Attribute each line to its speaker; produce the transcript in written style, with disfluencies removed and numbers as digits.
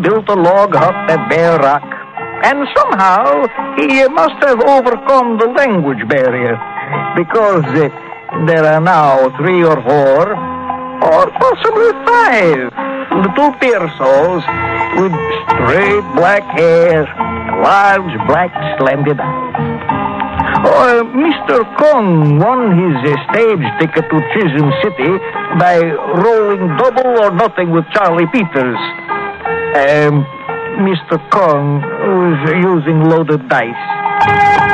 Speaker 1: built a log hut at Bear Rock, and somehow he must have overcome the language barrier, because there are now 3 or 4, or possibly 5, little Pearsalls with straight black hair, large black slanted eyes. Mr. Kong won his stage ticket to Chisholm City by rolling double or nothing with Charlie Peters. Mr. Kong was using loaded dice.